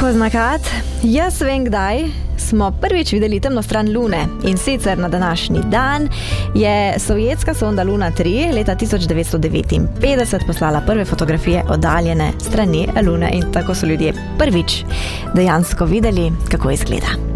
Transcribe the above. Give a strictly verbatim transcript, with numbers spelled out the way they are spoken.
Ko znakat, jaz vem kdaj smo prvič videli temno stran Lune in sicer na današnji dan je sovjetska sonda Luna tri leta tisoč devetsto devetinpetdeset poslala prve fotografije oddaljene strani Lune in tako so ljudje prvič dejansko videli, kako izgleda.